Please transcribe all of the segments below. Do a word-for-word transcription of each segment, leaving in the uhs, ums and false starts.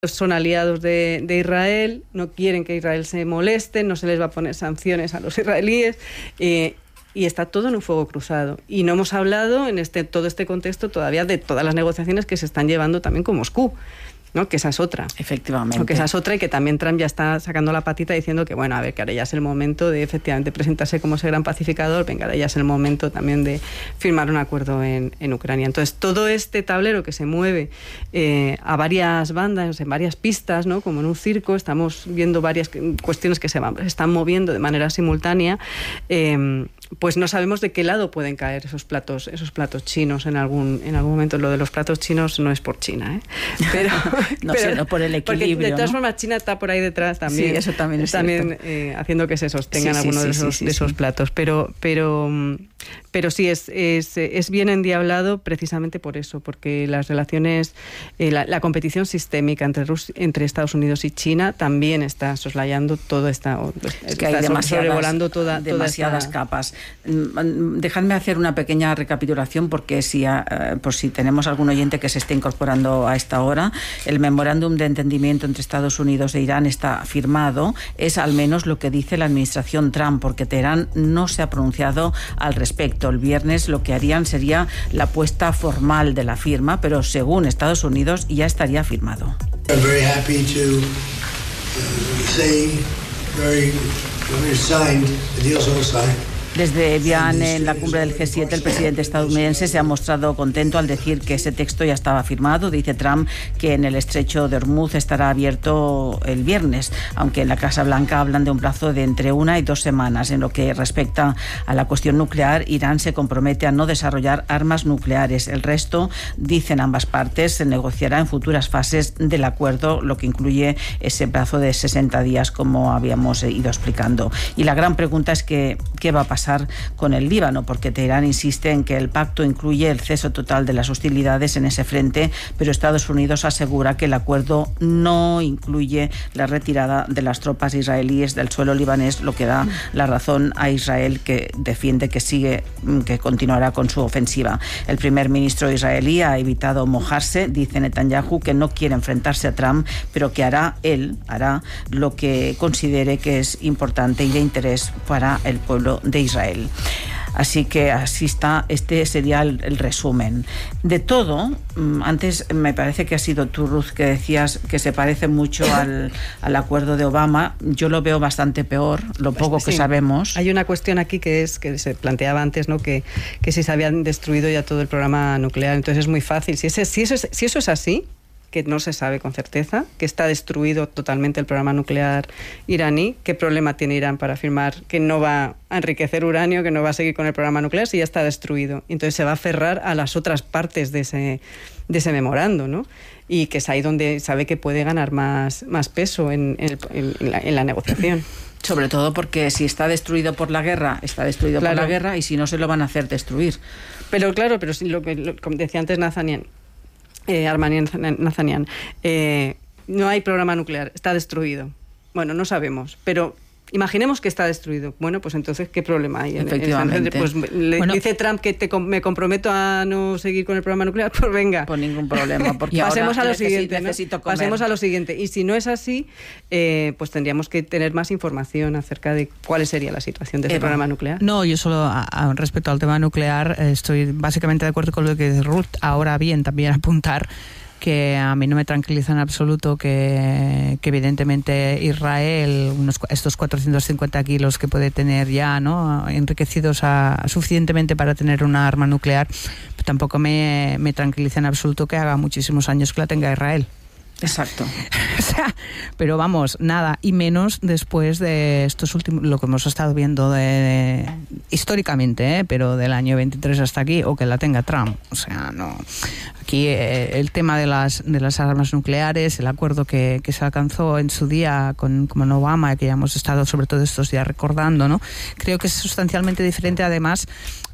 son aliados de, de Israel, no quieren que Israel se moleste, no se les va a poner sanciones a los israelíes, eh, y está todo en un fuego cruzado. Y no hemos hablado en este todo este contexto todavía de todas las negociaciones que se están llevando también con Moscú, ¿no? Que esa es otra. Efectivamente. Que esa es otra y que también Trump ya está sacando la patita diciendo que, bueno, a ver, que ahora ya es el momento de efectivamente presentarse como ese gran pacificador, venga, ahora ya es el momento también de firmar un acuerdo en, en Ucrania. Entonces, todo este tablero que se mueve eh, a varias bandas, en varias pistas, ¿no? Como en un circo, estamos viendo varias cuestiones que se, van, se están moviendo de manera simultánea, eh, pues no sabemos de qué lado pueden caer esos platos, esos platos chinos en algún, en algún momento. Lo de los platos chinos no es por China, ¿eh? Pero, no pero, sé, no por el equilibrio. Porque de todas ¿no? formas China está por ahí detrás también. Sí, eso también es también eh, haciendo que se sostengan sí, sí, algunos sí, de esos, sí, sí, de esos sí. platos. Pero, pero, pero sí, es, es, es bien endiablado precisamente por eso, porque las relaciones, eh, la, la competición sistémica entre, Rus- entre Estados Unidos y China también está soslayando todo esta... Es que hay demasiadas, sobrevolando toda, demasiadas toda esta... capas. Dejadme hacer una pequeña recapitulación porque si, uh, por si tenemos algún oyente que se esté incorporando a esta hora, el memorándum de entendimiento entre Estados Unidos e Irán está firmado, es al menos lo que dice la administración Trump, porque Teherán no se ha pronunciado al respecto. El viernes lo que harían sería la puesta formal de la firma, pero según Estados Unidos ya estaría firmado. I'm very happy to uh, say very very signed, the deal's all signed. Desde Evian, en la cumbre del G siete, el presidente estadounidense se ha mostrado contento al decir que ese texto ya estaba firmado. Dice Trump que en el estrecho de Hormuz estará abierto el viernes, aunque en la Casa Blanca hablan de un plazo de entre una y dos semanas. En lo que respecta a la cuestión nuclear, Irán se compromete a no desarrollar armas nucleares. El resto, dicen ambas partes, se negociará en futuras fases del acuerdo, lo que incluye ese plazo de sesenta días, como habíamos ido explicando. Y la gran pregunta es que, ¿qué va a pasar con el Líbano? Porque Teherán insiste en que el pacto incluye el cese total de las hostilidades en ese frente, pero Estados Unidos asegura que el acuerdo no incluye la retirada de las tropas israelíes del suelo libanés, lo que da la razón a Israel, que defiende que sigue, que continuará con su ofensiva. El primer ministro israelí ha evitado mojarse. Dice Netanyahu que no quiere enfrentarse a Trump, pero que hará él, hará lo que considere que es importante y de interés para el pueblo de Israel. Israel. Así que así está, este sería el, el resumen. De todo, antes me parece que ha sido tú, Ruth, que decías que se parece mucho al, al acuerdo de Obama. Yo lo veo bastante peor, lo poco sí, que sabemos. Hay una cuestión aquí que es que se planteaba antes, ¿no? que, que si se habían destruido ya todo el programa nuclear. Entonces es muy fácil. Si, ese, si, eso, es, si eso es así, que no se sabe con certeza, que está destruido totalmente el programa nuclear iraní, ¿qué problema tiene Irán para afirmar que no va a enriquecer uranio, que no va a seguir con el programa nuclear si ya está destruido? Entonces se va a aferrar a las otras partes de ese, de ese memorando, ¿no? Y que es ahí donde sabe que puede ganar más, más peso en, en, el, en, la, en la negociación. Sobre todo porque si está destruido por la guerra, está destruido claro. por la guerra, y si no, se lo van a hacer destruir. Pero claro, pero si lo que lo, como decía antes Nazanian, Eh, Armanian Nazanian, eh, no hay programa nuclear, está destruido. Bueno, no sabemos, pero imaginemos que está destruido. Bueno, pues entonces, ¿qué problema hay? Efectivamente. Pues le bueno, dice Trump que te, me comprometo a no seguir con el programa nuclear, pues venga. Por ningún problema. Porque pasemos a lo necesito, siguiente. necesito ¿no? Pasemos a lo siguiente. Y si no es así, eh, pues tendríamos que tener más información acerca de cuál sería la situación de ese Eva. programa nuclear. No, yo solo a, a, respecto al tema nuclear eh, estoy básicamente de acuerdo con lo que dice Ruth. Ahora bien, también apuntar que a mí no me tranquiliza en absoluto que, que evidentemente Israel, unos, estos cuatrocientos cincuenta kilos que puede tener ya, ¿no?, enriquecidos a, a suficientemente para tener una arma nuclear, tampoco me, me tranquiliza en absoluto que haga muchísimos años que la tenga Israel. Exacto. O sea, pero vamos, nada, y menos después de estos últimos, lo que hemos estado viendo de, de históricamente, ¿eh? Pero del año veintitrés hasta aquí, o que la tenga Trump. O sea, no. Aquí eh, el tema de las de las armas nucleares, el acuerdo que, que se alcanzó en su día con, con Obama, que ya hemos estado sobre todo estos días recordando, ¿no? Creo que es sustancialmente diferente, además,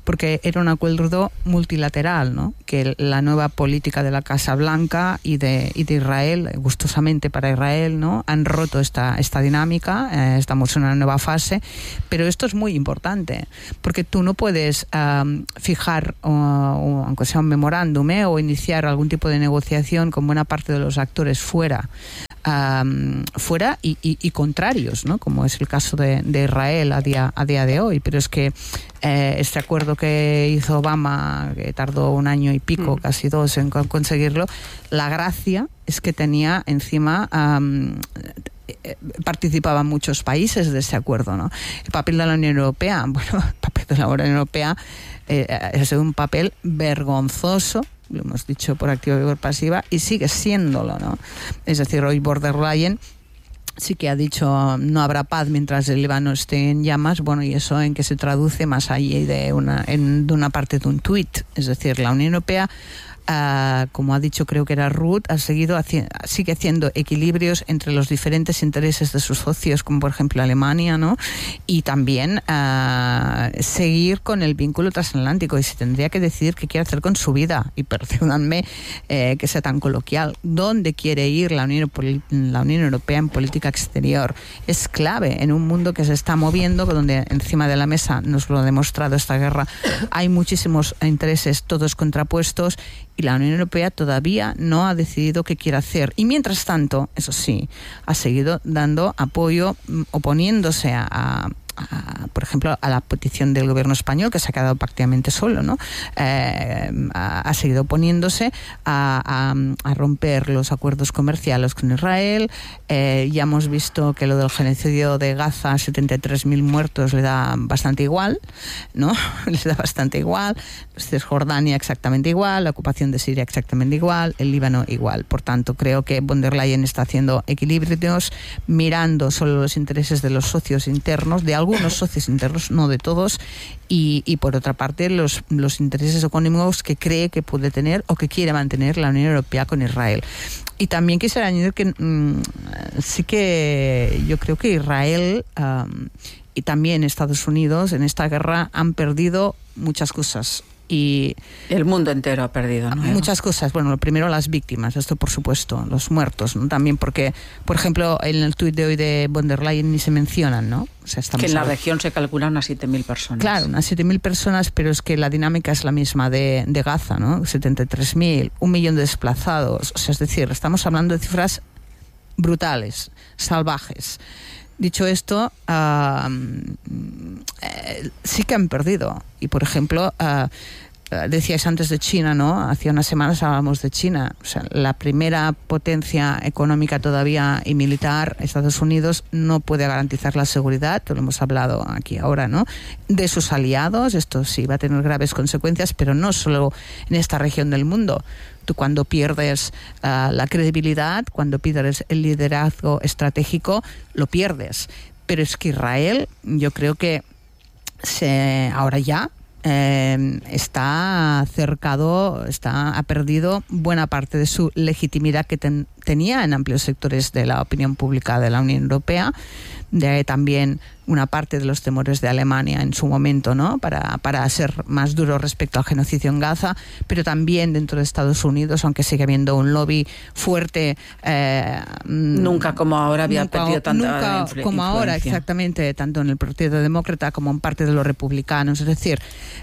porque era un acuerdo multilateral, ¿no? Que la nueva política de la Casa Blanca y de, y de Israel, gustosamente para Israel, ¿no? Han roto esta, esta dinámica, eh, estamos en una nueva fase, pero esto es muy importante, porque tú no puedes um, fijar, o, o, aunque sea un memorándum, ¿eh? o iniciar algún tipo de negociación con buena parte de los actores fuera, Um, fuera y, y, y contrarios, ¿no? Como es el caso de, de Israel a día, a día de hoy. Pero es que eh, este acuerdo que hizo Obama, que tardó un año y pico, mm. casi dos, en conseguirlo, la gracia es que tenía encima... Um, participaban muchos países de ese acuerdo, ¿no? El papel de la Unión Europea, bueno, el papel de la Unión Europea eh, es un papel vergonzoso, lo hemos dicho por activa y por pasiva, y sigue siéndolo, ¿no? Es decir, hoy von der Leyen sí que ha dicho no habrá paz mientras el Líbano esté en llamas. Bueno, y eso en qué se traduce más allá de una, en, de una parte de un tuit. Es decir, la Unión Europea, Uh, como ha dicho, creo que era Ruth, ha seguido haci- sigue haciendo equilibrios entre los diferentes intereses de sus socios, como por ejemplo Alemania, ¿no? Y también uh, seguir con el vínculo transatlántico, y se tendría que decidir qué quiere hacer con su vida. Y perdónenme eh, que sea tan coloquial, ¿dónde quiere ir la Unión, la Unión Europea en política exterior? Es clave en un mundo que se está moviendo, donde encima de la mesa, nos lo ha demostrado esta guerra, hay muchísimos intereses, todos contrapuestos, y la Unión Europea todavía no ha decidido qué quiere hacer. Y mientras tanto, eso sí, ha seguido dando apoyo, oponiéndose a, a A, por ejemplo, a la petición del gobierno español, que se ha quedado prácticamente solo, ¿no? Eh, ha, ha seguido oponiéndose a, a, a romper los acuerdos comerciales con Israel. Eh, ya hemos visto que lo del genocidio de Gaza, setenta y tres mil muertos, le da bastante igual, ¿no? Les da bastante igual. Cisjordania exactamente igual, la ocupación de Siria exactamente igual, el Líbano igual. Por tanto, creo que von der Leyen está haciendo equilibrios, mirando solo los intereses de los socios internos, de algunos socios internos, no de todos, y, y por otra parte los, los intereses económicos que cree que puede tener o que quiere mantener la Unión Europea con Israel. Y también quisiera añadir que mmm, sí que yo creo que Israel um, y también Estados Unidos en esta guerra han perdido muchas cosas. Y el mundo entero ha perdido, ¿no? Muchas cosas. Bueno, lo primero, las víctimas, esto por supuesto, los muertos, ¿no? También porque, por ejemplo, en el tuit de hoy de von der Leyen ni se mencionan, ¿no? O sea, estamos que en la hablando... región se calculan unas siete mil personas. Claro, unas siete mil personas, pero es que la dinámica es la misma de, de Gaza, ¿no? setenta y tres mil, un millón de desplazados. O sea, es decir, estamos hablando de cifras brutales, salvajes. Dicho esto, uh, eh, sí que han perdido. Y, por ejemplo, uh, decíais antes de China, ¿no? Hace unas semanas hablábamos de China. O sea, la primera potencia económica todavía y militar, Estados Unidos, no puede garantizar la seguridad, lo hemos hablado aquí ahora, ¿no? De sus aliados. Esto sí va a tener graves consecuencias, pero no solo en esta región del mundo. Tú cuando pierdes uh, la credibilidad, cuando pierdes el liderazgo estratégico, lo pierdes. Pero es que Israel, yo creo que se, ahora ya eh, está cercado, está, ha perdido buena parte de su legitimidad que ten, tenía en amplios sectores de la opinión pública de la Unión Europea. De ahí también una parte de los temores de Alemania en su momento, ¿no? Para, para ser más duro respecto al genocidio en Gaza, pero también dentro de Estados Unidos, aunque sigue habiendo un lobby fuerte. Eh, nunca como ahora había nunca, perdido tanta nunca influ- como influencia. Ahora, exactamente, tanto en el Partido Demócrata como en parte de los republicanos. Es decir,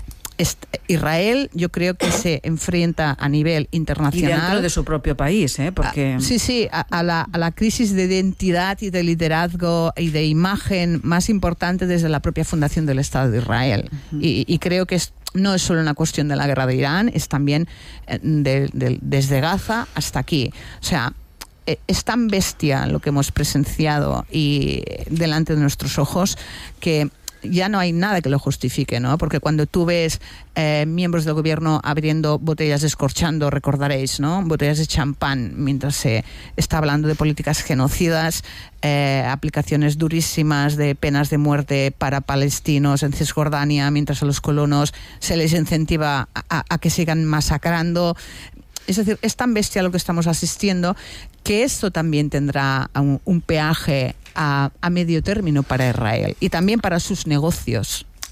Israel, yo creo que se enfrenta a nivel internacional. Y dentro de su propio país, ¿eh? Porque... A, sí, sí, a, a, la, a la crisis de identidad y de liderazgo y de imagen más importante desde la propia fundación del Estado de Israel. Uh-huh. y, y creo que es, no es solo una cuestión de la guerra de Irán, es también de, de, desde Gaza hasta aquí. O sea, es tan bestia lo que hemos presenciado y delante de nuestros ojos que ya no hay nada que lo justifique, ¿no? Porque cuando tú ves eh, miembros del gobierno abriendo botellas, descorchando, recordaréis, ¿no? Botellas de champán mientras se está hablando de políticas genocidas, eh, aplicaciones durísimas de penas de muerte para palestinos en Cisjordania, mientras a los colonos se les incentiva a, a, a que sigan masacrando. Es decir, es tan bestia lo que estamos asistiendo que esto también tendrá un, un peaje a, a medio término para Israel y también para sus negocios.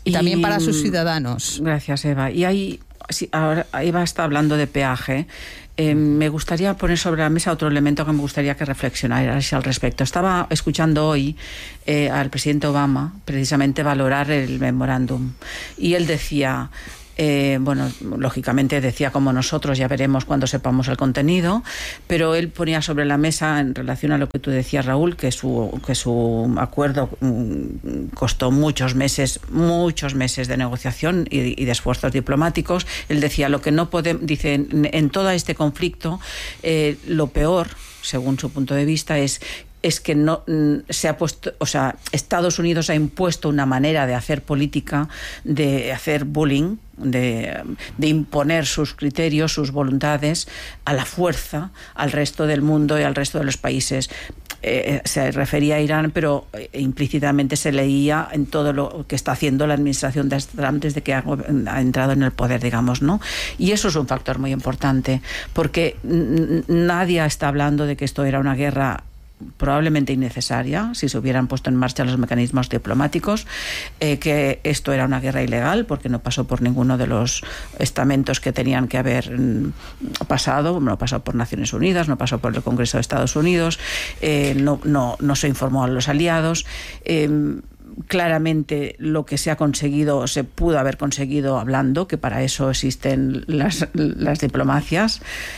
Y también para sus ciudadanos. Gracias, Eva. Y ahí, sí, ahora Eva está hablando de peaje. Eh, me gustaría poner sobre la mesa otro elemento que me gustaría que reflexionarais al respecto. Estaba escuchando hoy eh, al presidente Obama precisamente valorar el memorándum y él decía... Eh, bueno, lógicamente decía como nosotros, ya veremos cuando sepamos el contenido, pero él ponía sobre la mesa en relación a lo que tú decías, Raúl, que su, que su acuerdo mm, costó muchos meses, muchos meses de negociación y, y de esfuerzos diplomáticos. Él decía, lo que no podemos, dice, en, en todo este conflicto, eh, lo peor, según su punto de vista, es es que no se ha puesto, o sea, Estados Unidos ha impuesto una manera de hacer política, de hacer bullying, de, de imponer sus criterios, sus voluntades a la fuerza al resto del mundo y al resto de los países. Eh, se refería a Irán, pero eh, implícitamente se leía en todo lo que está haciendo la administración de Trump desde que ha, ha entrado en el poder, digamos, ¿no? Y eso es un factor muy importante, porque n- nadie está hablando de que esto era una guerra probablemente innecesaria si se hubieran puesto en marcha los mecanismos diplomáticos, eh, que esto era una guerra ilegal porque no pasó por ninguno de los estamentos que tenían que haber mm, pasado, no pasó por Naciones Unidas, no pasó por el Congreso de Estados Unidos, eh, no, no, no se informó a los aliados. Eh, Claramente lo que se ha conseguido se pudo haber conseguido hablando, que para eso existen las, las diplomacias.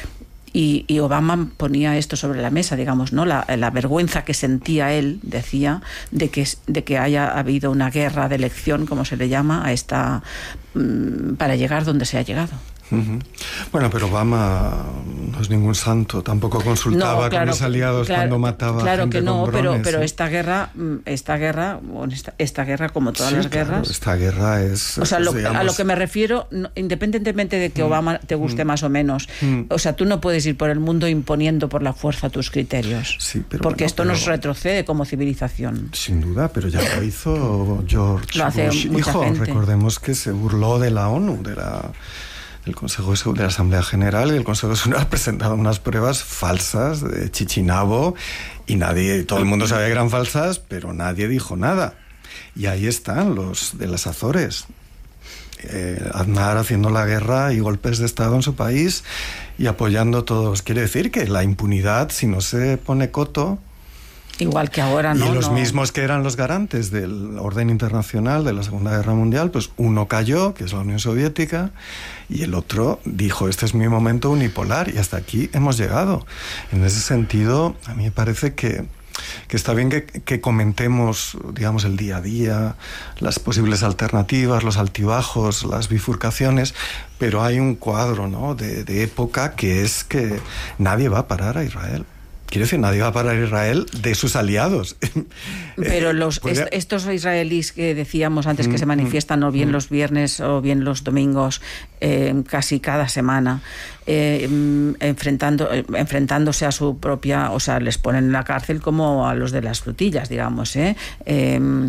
Y, y Obama ponía esto sobre la mesa, digamos, ¿no? La, la vergüenza que sentía él, decía, de que, de que haya habido una guerra de elección, como se le llama, a esta, mmm, para llegar donde se ha llegado. Uh-huh. Bueno, pero Obama no es ningún santo, tampoco consultaba no, claro, con los aliados claro, cuando mataba claro gente que no, con drones, pero, pero ¿eh? esta guerra, esta guerra, esta, esta guerra como todas sí, las claro, guerras, esta guerra es, o sea, lo, digamos, a lo que me refiero, no, independientemente de que mm, Obama te guste mm, más o menos, mm, o sea, tú no puedes ir por el mundo imponiendo por la fuerza tus criterios, sí, pero porque bueno, esto pero, nos retrocede como civilización. Sin duda, pero ya lo hizo George lo hace Bush mucha hijo. Gente. Recordemos que se burló de la ONU, de la el Consejo de Seguridad de la Asamblea General, y el Consejo de Seguridad ha presentado unas pruebas falsas de Chichinabo y nadie, todo el mundo sabía que eran falsas, pero nadie dijo nada. Y ahí están los de las Azores. Eh, Aznar haciendo la guerra y golpes de Estado en su país y apoyando todos. Quiere decir que la impunidad, si no se pone coto... Igual que ahora, ¿no? Y los no. mismos que eran los garantes del orden internacional de la Segunda Guerra Mundial, pues uno cayó, que es la Unión Soviética, y el otro dijo, este es mi momento unipolar, y hasta aquí hemos llegado. En ese sentido, a mí me parece que, que está bien que, que comentemos, digamos, el día a día, las posibles alternativas, los altibajos, las bifurcaciones, pero hay un cuadro, ¿no?, de, de época que es que nadie va a parar a Israel. Quiero decir, nadie va a parar a Israel de sus aliados. Pero los est- estos israelíes que decíamos antes que mm, se manifiestan o bien mm, los viernes o bien los domingos, eh, casi cada semana, eh, enfrentando, eh, enfrentándose a su propia, o sea, les ponen en la cárcel como a los de las frutillas, digamos, ¿eh? eh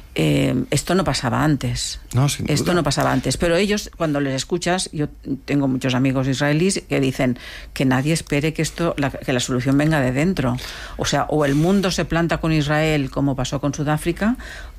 Eh, esto no pasaba antes. No, sin duda. Esto no pasaba antes. Pero ellos, cuando les escuchas, yo tengo muchos amigos israelíes que dicen que nadie espere que esto, la, que la solución venga de dentro. O sea, o el mundo se planta con Israel, como pasó con Sudáfrica,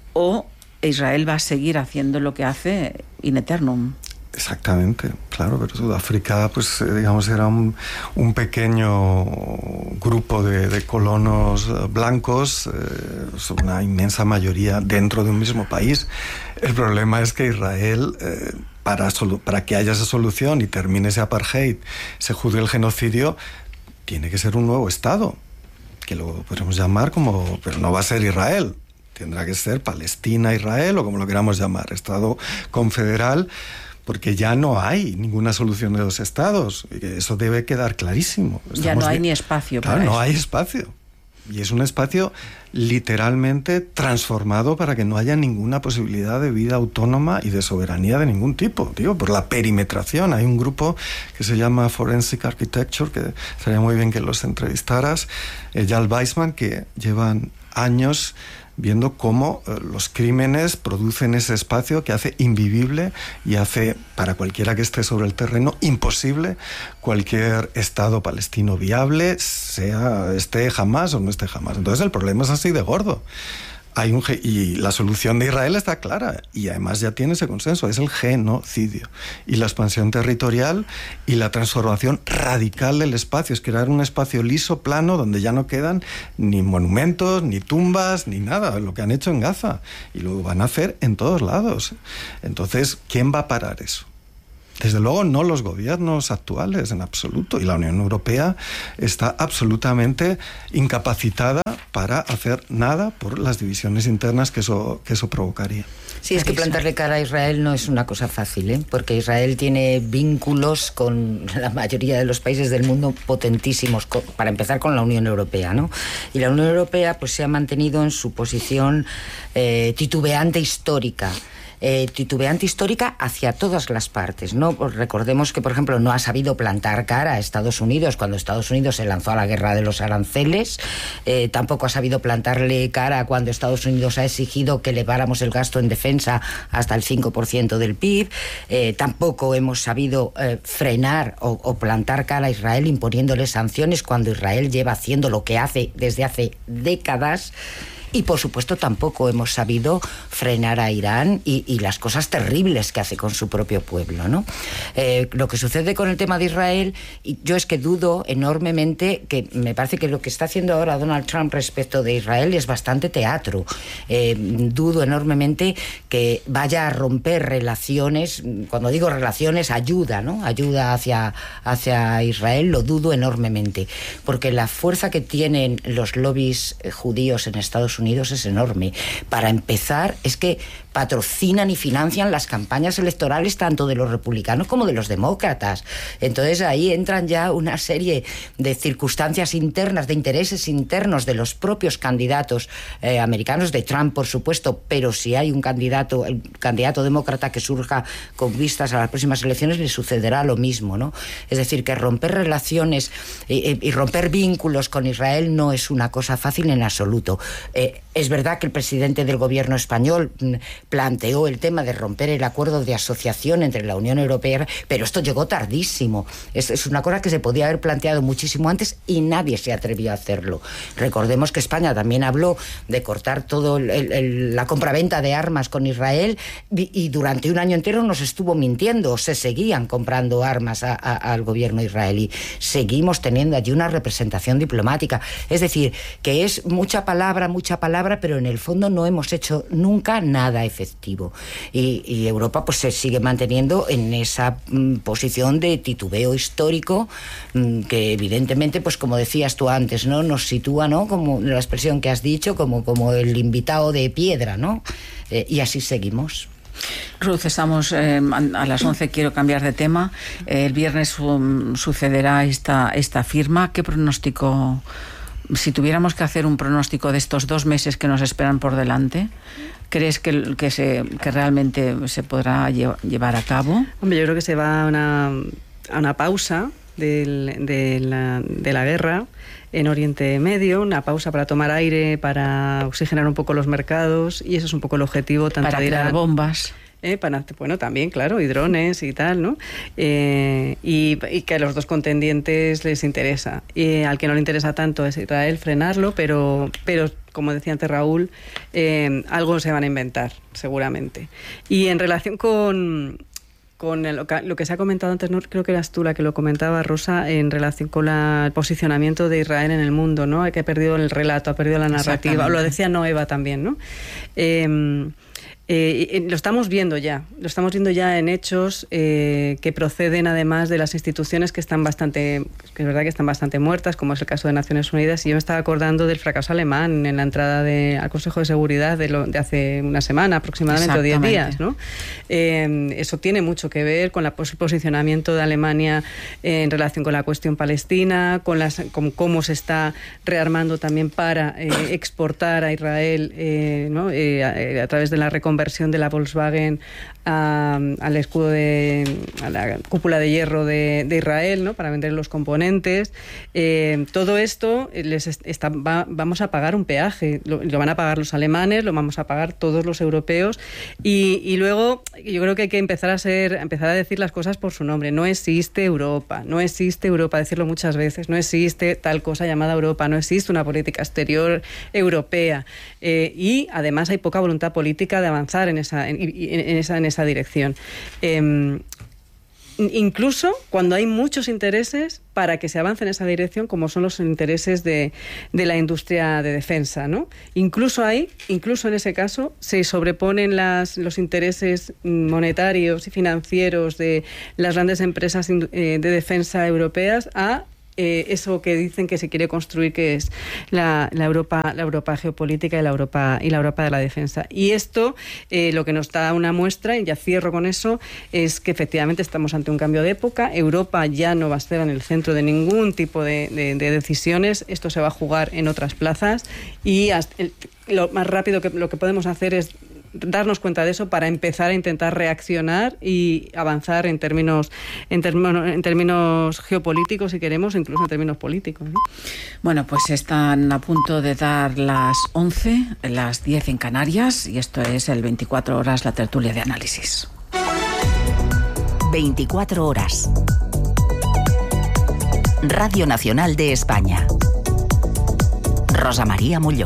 o Israel va a seguir haciendo lo que hace in eternum. Exactamente, claro, pero Sudáfrica, pues digamos, era un, un pequeño grupo de, de colonos blancos, eh, una inmensa mayoría dentro de un mismo país. El problema es que Israel, eh, para, solu- para que haya esa solución y termine ese apartheid, se juzgue el genocidio, tiene que ser un nuevo Estado, que lo podemos llamar como, pero no va a ser Israel, tendrá que ser Palestina, Israel, o como lo queramos llamar, Estado confederal, porque ya no hay ninguna solución de dos estados. Eso debe quedar clarísimo. Estamos ya no hay bien. ni espacio claro, para no eso. hay espacio. Y es un espacio literalmente transformado para que no haya ninguna posibilidad de vida autónoma y de soberanía de ningún tipo. Digo, por la perimetración. Hay un grupo que se llama Forensic Architecture, que sería muy bien que los entrevistaras, eh, Yal Weissman, que llevan años viendo cómo eh, los crímenes producen ese espacio que hace invivible y hace, para cualquiera que esté sobre el terreno, imposible cualquier Estado palestino viable, sea esté jamás o no esté jamás. Entonces el problema es así de gordo. Hay un ge- y la solución de Israel está clara y además ya tiene ese consenso, es el genocidio y la expansión territorial y la transformación radical del espacio, es crear un espacio liso, plano, donde ya no quedan ni monumentos, ni tumbas, ni nada, lo que han hecho en Gaza, y lo van a hacer en todos lados. Entonces, ¿quién va a parar eso? Desde luego no los gobiernos actuales en absoluto, y la Unión Europea está absolutamente incapacitada para hacer nada por las divisiones internas que eso, que eso provocaría. Sí, es que plantarle cara a Israel no es una cosa fácil, ¿eh? Porque Israel tiene vínculos con la mayoría de los países del mundo potentísimos, para empezar con la Unión Europea, ¿no? Y la Unión Europea pues se ha mantenido en su posición eh, titubeante histórica. Eh, titubeante histórica hacia todas las partes, ¿no? Pues recordemos que, por ejemplo, no ha sabido plantar cara a Estados Unidos cuando Estados Unidos se lanzó a la guerra de los aranceles, eh, tampoco ha sabido plantarle cara cuando Estados Unidos ha exigido que eleváramos el gasto en defensa hasta el cinco por ciento del P I B, eh, tampoco hemos sabido eh, frenar o, o plantar cara a Israel imponiéndole sanciones cuando Israel lleva haciendo lo que hace desde hace décadas. Y, por supuesto, tampoco hemos sabido frenar a Irán y, y las cosas terribles que hace con su propio pueblo, ¿no? Eh, lo que sucede con el tema de Israel, y yo es que dudo enormemente, que me parece que lo que está haciendo ahora Donald Trump respecto de Israel es bastante teatro. Eh, dudo enormemente que vaya a romper relaciones, cuando digo relaciones, ayuda, ¿no? Ayuda hacia, hacia Israel, lo dudo enormemente. Porque la fuerza que tienen los lobbies judíos en Estados Unidos Unidos es enorme. Para empezar, es que patrocinan y financian las campañas electorales tanto de los republicanos como de los demócratas. Entonces ahí entran ya una serie de circunstancias internas, de intereses internos de los propios candidatos eh, americanos, de Trump por supuesto, pero si hay un candidato, el candidato demócrata que surja con vistas a las próximas elecciones, le sucederá lo mismo, ¿no? Es decir, que romper relaciones y, y romper vínculos con Israel no es una cosa fácil en absoluto. Eh, es verdad que el presidente del gobierno español planteó el tema de romper el acuerdo de asociación entre la Unión Europea, pero esto llegó tardísimo. Es, es una cosa que se podía haber planteado muchísimo antes y nadie se atrevió a hacerlo. Recordemos que España también habló de cortar todo el, el, la compraventa de armas con Israel y, y durante un año entero nos estuvo mintiendo. Se seguían comprando armas a, a, al gobierno israelí. Seguimos teniendo allí una representación diplomática. Es decir, que es mucha palabra, mucha palabra, pero en el fondo no hemos hecho nunca nada efectivo. Y, y Europa pues se sigue manteniendo en esa mm, posición de titubeo histórico mm, que evidentemente, pues como decías tú antes, ¿no? Nos sitúa, ¿no? Como la expresión que has dicho, como, como el invitado de piedra, ¿no? Eh, y así seguimos. Ruth, estamos eh, a las once, quiero cambiar de tema. Eh, el viernes um, sucederá esta, esta firma. ¿Qué pronóstico, si tuviéramos que hacer un pronóstico de estos dos meses que nos esperan por delante, crees que, que, se, que realmente se podrá llevar a cabo? Hombre, yo creo que se va a una, a una pausa del, de, la, de la guerra en Oriente Medio, una pausa para tomar aire, para oxigenar un poco los mercados, y eso es un poco el objetivo tanto para de tirar Irán, bombas. Eh, para, bueno, también, claro, y drones y tal, ¿no? Eh, y, y que a los dos contendientes les interesa. Y al que no le interesa tanto es Israel, frenarlo, pero, pero como decía antes Raúl, eh, algo se van a inventar, seguramente. Y en relación con... con el, lo que se ha comentado antes, no creo que eras tú la que lo comentaba, Rosa, en relación con la, el posicionamiento de Israel en el mundo, ¿no? Que ha perdido el relato, ha perdido la narrativa. Lo decía Noeva también, ¿no? Eh, Eh, lo estamos viendo ya, lo estamos viendo ya en hechos eh, que proceden además de las instituciones que están bastante, que es verdad que están bastante muertas, como es el caso de Naciones Unidas, y yo me estaba acordando del fracaso alemán en la entrada de, al Consejo de Seguridad de, lo, de hace una semana aproximadamente, o diez días, ¿no? Eh, eso tiene mucho que ver con la, el posicionamiento de Alemania eh, en relación con la cuestión palestina, con, las, con cómo se está rearmando también para eh, exportar a Israel, eh, ¿no? eh, a, a través de la reconversión conversión de la Volkswagen a, al escudo de, a la cúpula de hierro de, de Israel, ¿no? Para vender los componentes. Eh, todo esto les está, va, vamos a pagar un peaje, lo, lo van a pagar los alemanes, lo vamos a pagar todos los europeos, y, y luego yo creo que hay que empezar a ser, empezar a decir las cosas por su nombre. No existe Europa, no existe Europa, decirlo muchas veces, no existe tal cosa llamada Europa, no existe una política exterior europea, eh, y además hay poca voluntad política de avanzar en esa, en, en esa, en esa dirección. Eh, incluso cuando hay muchos intereses para que se avance en esa dirección, como son los intereses de, de la industria de defensa, ¿no? Incluso ahí, incluso en ese caso, se sobreponen las, los intereses monetarios y financieros de las grandes empresas de defensa europeas a Eh, eso que dicen que se quiere construir, que es la, la Europa, la Europa geopolítica y la Europa y la Europa de la defensa. Y esto, eh, lo que nos da una muestra, y ya cierro con eso, es que efectivamente estamos ante un cambio de época. Europa ya no va a estar en el centro de ningún tipo de, de, de decisiones. Esto se va a jugar en otras plazas, y hasta el, lo más rápido que lo que podemos hacer es darnos cuenta de eso para empezar a intentar reaccionar y avanzar en términos en términos, en términos geopolíticos, si queremos, incluso en términos políticos, ¿no? Bueno, pues están a punto de dar las once, las diez en Canarias, y esto es el veinticuatro horas, la tertulia de análisis. veinticuatro horas. Radio Nacional de España. Rosa María Molló.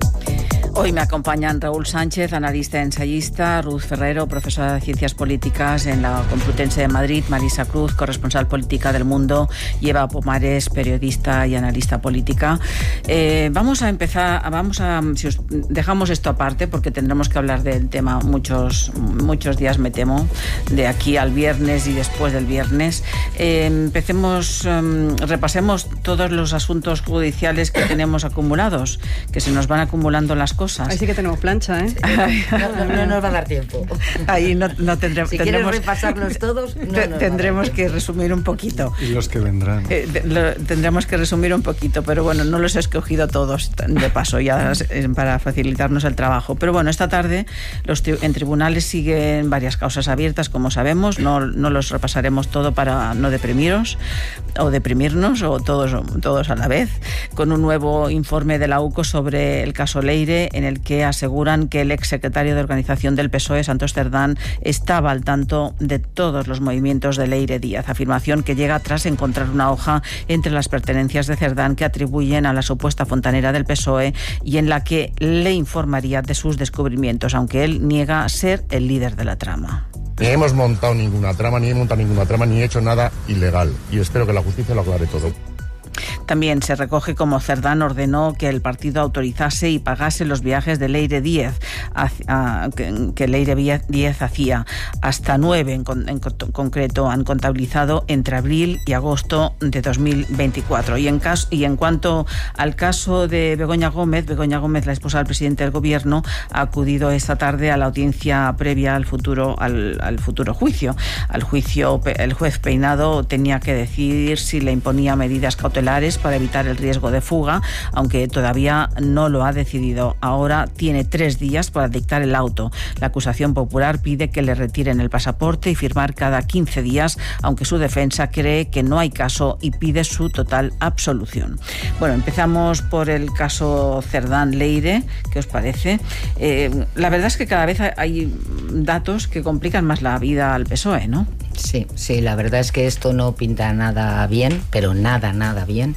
Hoy me acompañan Raúl Sánchez, analista ensayista, Ruth Ferrero, profesora de Ciencias Políticas en la Complutense de Madrid, Marisa Cruz, corresponsal política del Mundo, y Eva Pomares, periodista y analista política. Eh, vamos a empezar, vamos a, si os dejamos esto aparte, porque tendremos que hablar del tema muchos, muchos días, me temo, de aquí al viernes y después del viernes. Eh, empecemos, um, repasemos todos los asuntos judiciales que tenemos acumulados, que se nos van acumulando las cosas. Ahí sí que tenemos plancha, ¿eh? No, no, no nos va a dar tiempo. Ahí no, no tendremos... Si tendremos, quieres repasarlos todos, no te, tendremos que resumir un poquito. Y los que vendrán. Eh, de, lo, tendremos que resumir un poquito, pero bueno, no los he escogido todos de paso, ya para facilitarnos el trabajo. Pero bueno, esta tarde los en tribunales siguen varias causas abiertas, como sabemos. No, no los repasaremos todo para no deprimiros o deprimirnos, o todos, todos a la vez, con un nuevo informe de la U C O sobre el caso Leire, en el que aseguran que el exsecretario de Organización del P S O E, Santos Cerdán, estaba al tanto de todos los movimientos de Leire Díaz. Afirmación que llega tras encontrar una hoja entre las pertenencias de Cerdán que atribuyen a la supuesta fontanera del P S O E, y en la que le informaría de sus descubrimientos, aunque él niega ser el líder de la trama. Ni hemos montado ninguna trama, ni he montado ninguna trama, ni he hecho nada ilegal. Y espero que la justicia lo aclare todo. También se recoge cómo Cerdán ordenó que el partido autorizase y pagase los viajes de Leire Díaz, a, a, que, que Leire Díaz hacía. Hasta nueve en, con, en concreto han contabilizado entre abril y agosto de dos mil veinticuatro. Y en, caso, y en cuanto al caso de Begoña Gómez, Begoña Gómez, la esposa del presidente del Gobierno, ha acudido esta tarde a la audiencia previa al futuro, al, al futuro juicio. Al juicio, el juez Peinado tenía que decidir si le imponía medidas cautelares para evitar el riesgo de fuga, aunque todavía no lo ha decidido. Ahora tiene tres días para dictar el auto. La acusación popular pide que le retiren el pasaporte y firmar cada quince días, aunque su defensa cree que no hay caso y pide su total absolución. Bueno, empezamos por el caso Cerdán Leire. ¿Qué os parece? Eh, la verdad es que cada vez hay datos que complican más la vida al P S O E, ¿no? Sí, sí, la verdad es que esto no pinta nada bien, pero nada, nada bien.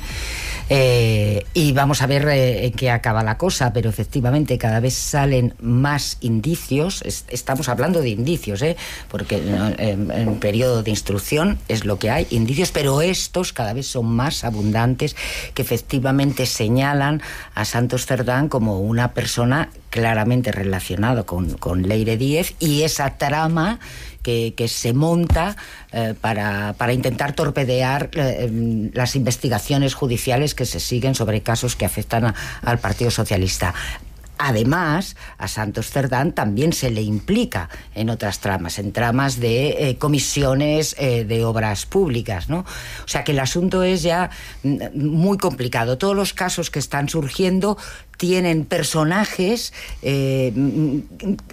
Eh, y vamos a ver eh, en qué acaba la cosa, pero efectivamente cada vez salen más indicios. Es, estamos hablando de indicios, ¿eh? Porque en, en un periodo de instrucción es lo que hay, indicios, pero estos cada vez son más abundantes, que efectivamente señalan a Santos Cerdán como una persona claramente relacionada con, con Leire Díaz, y esa trama que, que se monta eh, para, para intentar torpedear eh, las investigaciones judiciales que se siguen sobre casos que afectan a, al Partido Socialista. Además, a Santos Cerdán también se le implica en otras tramas, en tramas de eh, comisiones eh, de obras públicas, ¿no? O sea que el asunto es ya muy complicado. Todos los casos que están surgiendo tienen personajes eh,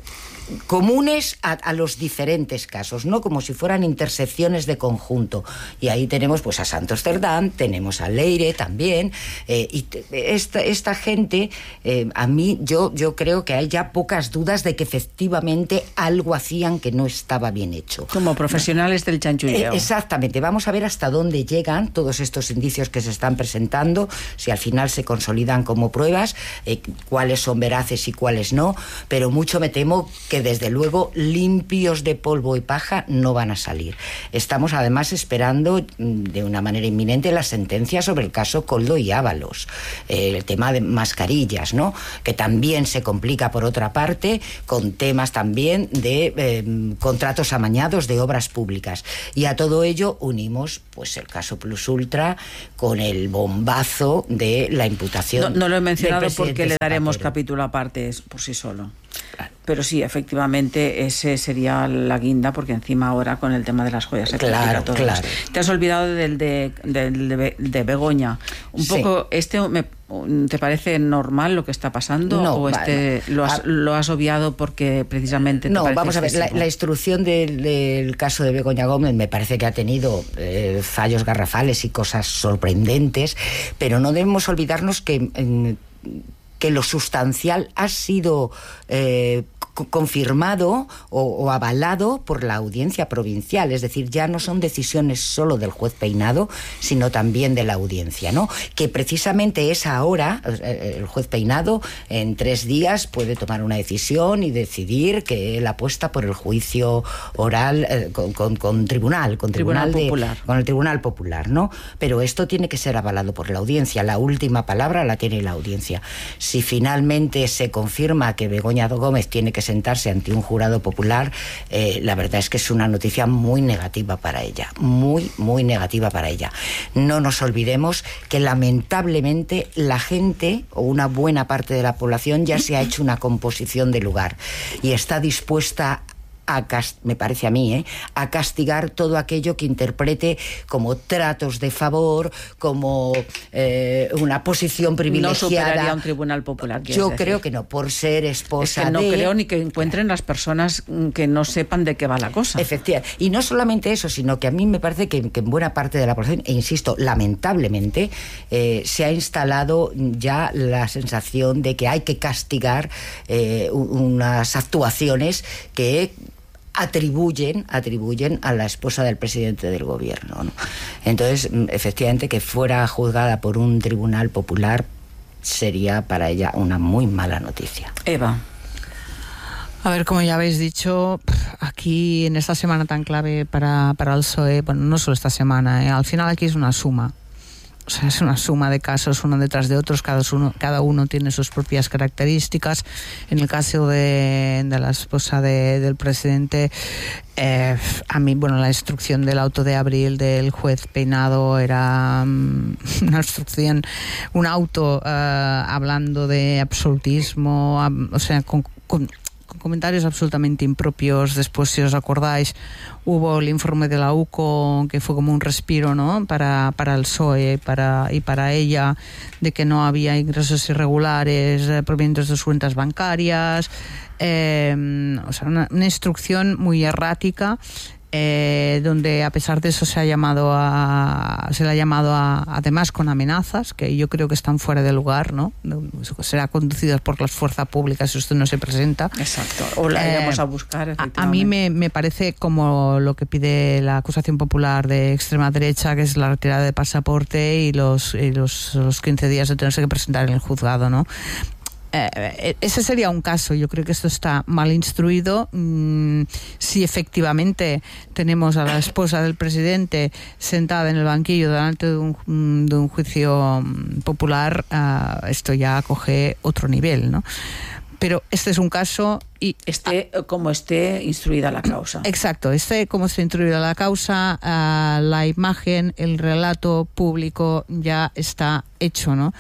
comunes a, a los diferentes casos, ¿no? Como si fueran intersecciones de conjunto. Y ahí tenemos pues a Santos Cerdán, tenemos a Leire también, eh, y te, esta, esta gente, eh, a mí, yo, yo creo que hay ya pocas dudas de que efectivamente algo hacían que no estaba bien hecho. Como profesionales del chanchulleo. Eh, exactamente. Vamos a ver hasta dónde llegan todos estos indicios que se están presentando, si al final se consolidan como pruebas, eh, cuáles son veraces y cuáles no, pero mucho me temo que desde luego limpios de polvo y paja no van a salir. Estamos además esperando de una manera inminente la sentencia sobre el caso Koldo y Ábalos, eh, el tema de mascarillas, ¿no? Que también se complica por otra parte con temas también de eh, contratos amañados de obras públicas. Y a todo ello unimos pues el caso Plus Ultra con el bombazo de la imputación. No, no lo he mencionado porque le daremos Zapatero. capítulo aparte por sí solo. Pero sí, efectivamente, ese sería la guinda, porque encima ahora con el tema de las joyas se complica Claro, todo. claro. Te has olvidado del de, del de, de Begoña. Un Sí. poco, este me, ¿te parece normal lo que está pasando? No, ¿O este no. lo, has, A- lo has obviado porque precisamente te No, parece vamos a ver, la, excesivo? la instrucción del, del caso de Begoña Gómez me parece que ha tenido eh, fallos garrafales y cosas sorprendentes, pero no debemos olvidarnos que... eh, que lo sustancial ha sido eh, co- confirmado o, o avalado por la audiencia provincial, es decir, ya no son decisiones solo del juez Peinado, sino también de la audiencia, ¿no? Que precisamente es ahora, eh, el juez Peinado en tres días puede tomar una decisión y decidir que él apuesta por el juicio oral eh, con, con, con tribunal, con Tribunal tribunal, de- Popular. con el Tribunal Popular, ¿no? Pero esto tiene que ser avalado por la audiencia, la última palabra la tiene la audiencia. Si finalmente se confirma que Begoña Gómez tiene que sentarse ante un jurado popular, eh, la verdad es que es una noticia muy negativa para ella, muy, muy negativa para ella. No nos olvidemos que lamentablemente la gente, o una buena parte de la población, ya se ha hecho una composición de lugar y está dispuesta a cast- me parece a mí, ¿eh? a castigar todo aquello que interprete como tratos de favor, como eh, una posición No privilegiada. superaría un tribunal popular. quieres Yo decir. creo que no, por ser Es esposa que no de... creo ni que encuentren las personas mm, que no sepan de qué va la cosa. Efectivamente. Y no solamente eso, sino que a mí me parece que, que en buena parte de la población, e insisto, lamentablemente, eh, se ha instalado ya la sensación de que hay que castigar eh, u- unas actuaciones que atribuyen, atribuyen a la esposa del presidente del gobierno, ¿no? Entonces, mm, efectivamente, que fuera juzgada por un tribunal popular sería para ella una muy mala noticia. Eva. A ver, como ya habéis dicho, aquí en esta semana tan clave para, para el P S O E, bueno, no solo esta semana, ¿eh? Al final aquí es una suma. O sea, es una suma de casos uno detrás de otros, cada uno, cada uno tiene sus propias características. En el caso de, de la esposa de, del presidente, eh, a mí, bueno, la instrucción del auto de abril del juez Peinado era um, una instrucción, un auto uh, hablando de absolutismo, um, o sea, con, con con comentarios absolutamente impropios. Después, si os acordáis, hubo el informe de la U C O que fue como un respiro, ¿no? para, para el P S O E para, y para ella, de que no había ingresos irregulares eh, provenientes de sus cuentas bancarias, eh, o sea, una, una instrucción muy errática. Eh, donde a pesar de eso se ha llamado a se le ha llamado a, además con amenazas que yo creo que están fuera de lugar, ¿no? Será conducidas por las fuerzas públicas si usted no se presenta. Exacto, o la Eh, iremos a buscar. A, a mí me, me parece como lo que pide la acusación popular de extrema derecha, que es la retirada de pasaporte y los, y los, los quince días de tenerse que presentar en el juzgado, ¿no? Eh, ese sería un caso. Yo creo que esto está mal instruido. Mm, si efectivamente tenemos a la esposa del presidente sentada en el banquillo delante de un, de un juicio popular, uh, esto ya coge otro nivel, ¿no? Pero este es un caso y esté como esté instruida la causa. Exacto, esté como esté instruida la causa, uh, la imagen, el relato público ya está hecho, ¿no?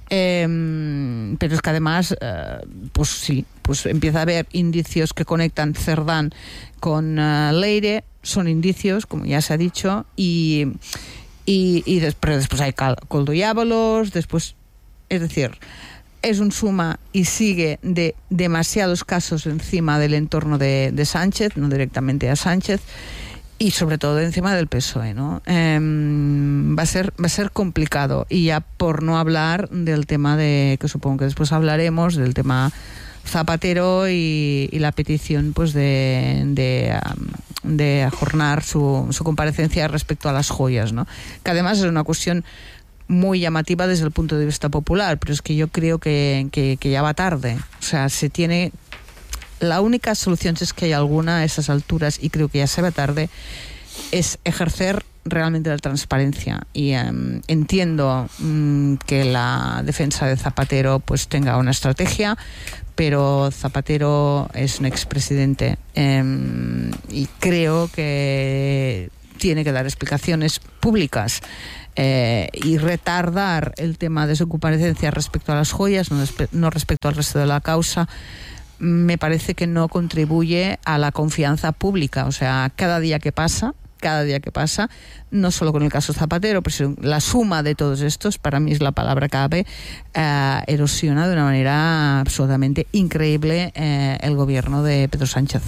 Eh, pero es que además, uh, pues sí, pues empieza a haber indicios que conectan Cerdán con uh, Leire, son indicios, como ya se ha dicho, y y, y después, después hay Koldo y Ábalos, después, es decir, es un suma y sigue de demasiados casos encima del entorno de, de Sánchez, no directamente a Sánchez, y sobre todo encima del P S O E, ¿no? Eh, va a ser va a ser complicado, y ya por no hablar del tema de, que supongo que después hablaremos, del tema Zapatero y, y la petición pues de, de, um, de ajornar su, su comparecencia respecto a las joyas, ¿no? Que además es una cuestión muy llamativa desde el punto de vista popular, pero es que yo creo que, que, que ya va tarde. O sea, se tiene... La única solución, si es que hay alguna a esas alturas, y creo que ya se va tarde, es ejercer realmente la transparencia. Y um, entiendo um, que la defensa de Zapatero pues tenga una estrategia, pero Zapatero es un expresidente um, y creo que tiene que dar explicaciones públicas. Eh, y retardar el tema de su comparecencia respecto a las joyas, no, no respecto al resto de la causa, me parece que no contribuye a la confianza pública. O sea, cada día que pasa, cada día que pasa, no solo con el caso Zapatero, pero la suma de todos estos, para mí es la palabra clave, eh, erosiona de una manera absolutamente increíble eh, el gobierno de Pedro Sánchez.